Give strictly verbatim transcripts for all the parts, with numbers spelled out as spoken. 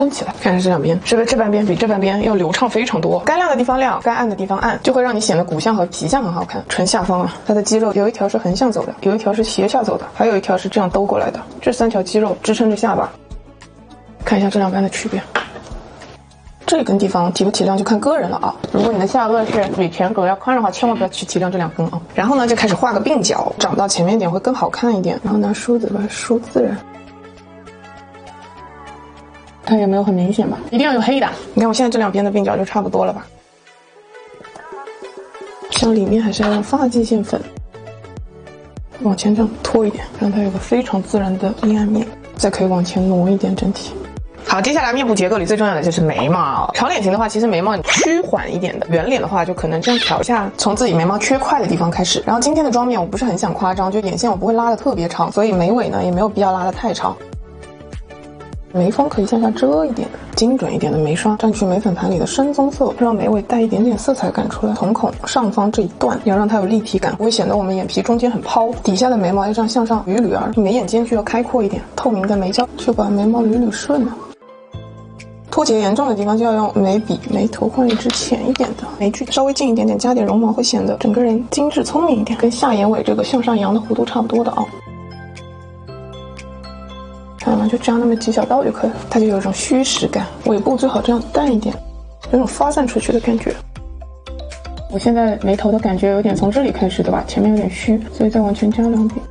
撑起来。看着这两边，是不是这半边比这半边要流畅非常多？该亮的地方亮，该暗的地方暗，就会让你显得骨相和皮相很好看。唇下方啊，它的肌肉有一条是横向走的，有一条是斜下走的，还有一条是这样兜过来的。这三条肌肉支撑着下巴。看一下这两边的区别。这根地方提不提亮就看个人了啊。如果你的下颚是比前额要宽的话，千万不要去提亮这两根啊。然后呢，就开始画个鬓角，长到前面一点会更好看一点。然后拿梳子把它梳自然。看有没有很明显吧？一定要有黑的。你看我现在这两边的鬓角就差不多了吧？像里面还是要用发际线粉，往前这样拖一点，让它有个非常自然的阴暗面。再可以往前挪一点整体。好，接下来面部结构里最重要的就是眉毛。长脸型的话，其实眉毛趋缓一点的；圆脸的话，就可能这样挑一下，从自己眉毛缺块的地方开始。然后今天的妆面我不是很想夸张，就眼线我不会拉的特别长，所以眉尾呢也没有必要拉的太长。眉峰可以向下遮一点，精准一点的眉刷占据眉粉盘里的深棕色，让眉尾带一点点色彩感出来。瞳孔上方这一段要让它有立体感，不会显得我们眼皮中间很抛。底下的眉毛要这样向上捋捋儿，眉眼间距要开阔一点。透明的眉胶就把眉毛捋捋顺了。脱节严重的地方就要用眉笔，眉头换一支浅一点的，眉距稍微近一点点，加点绒毛会显得整个人精致聪明一点，跟下眼尾这个向上扬的弧度差不多的啊。看到吗？就这样那么几小刀就可以了，它就有一种虚实感。尾部最好这样淡一点，有种发散出去的感觉。我现在眉头的感觉有点从这里开始的吧，前面有点虚，所以再往前加两笔。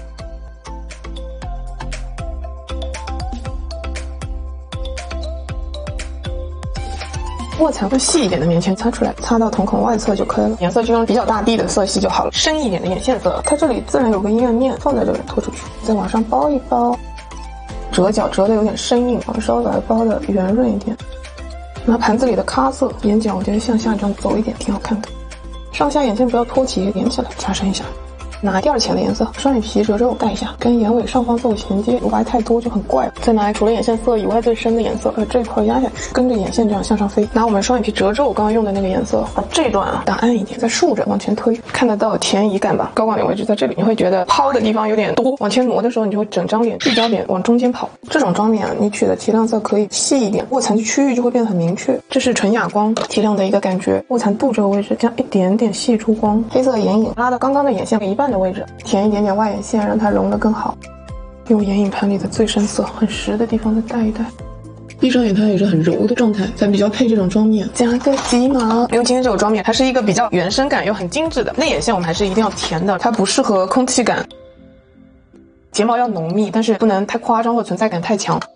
卧蚕会细一点的棉签擦出来，擦到瞳孔外侧就可以了。颜色就用比较大地的色系就好了，深一点的眼线色。它这里自然有个阴暗面，放在这里拖出去，再往上包一包。折角折的有点生硬，稍微把它包的圆润一点。拿盘子里的咖色，眼角我觉得向下这样走一点挺好看的。上下眼线不要脱节，连起来加深一下。拿第二浅的颜色，双眼皮褶皱带一下，跟眼尾上方做衔接，留白太多就很怪。再拿除了眼线色以外最深的颜色，把这块压下去，跟着眼线这样向上飞。拿我们双眼皮褶皱刚刚用的那个颜色，把这段啊打暗一点，再竖着往前推，看得到前移感吧？高光点位置在这里，你会觉得抛的地方有点多，往前挪的时候，你就会整张脸聚焦点往中间跑。这种妆面啊，你取的提亮色可以细一点，卧蚕区域就会变得很明确。这是纯哑光提亮的一个感觉，卧蚕肚这个位置这样一点点细出光，黑色眼影拉到刚刚的眼线一半的位置，填一点点外眼线，让它融得更好。用眼影盘里的最深色，很实的地方再带一带。闭上眼它也是很柔的状态，才比较配这种妆面。加个鸡毛，因为今天这种妆面它是一个比较原生感又很精致的，内眼线我们还是一定要填的，它不适合空气感。睫毛要浓密，但是不能太夸张或存在感太强。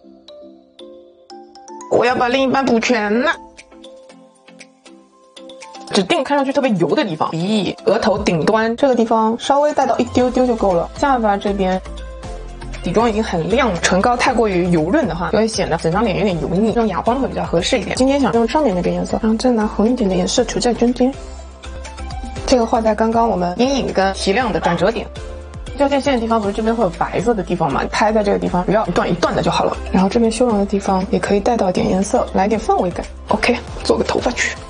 我要把另一半补全了。指定看上去特别油的地方，鼻翼、额头顶端这个地方稍微带到一丢丢就够了。下巴这边底妆已经很亮，唇膏太过于油润的话，就会显得整张脸有点油腻，用哑光会比较合适一点。今天想用上面那个颜色，然后再拿红一点的颜色涂在中间。这个画在刚刚我们阴影跟提亮的转折点。交界线的地方不是这边会有白色的地方吗？拍在这个地方，不要一段一段的就好了。然后这边修容的地方也可以带到点颜色，来点氛围感。OK， 做个头发去。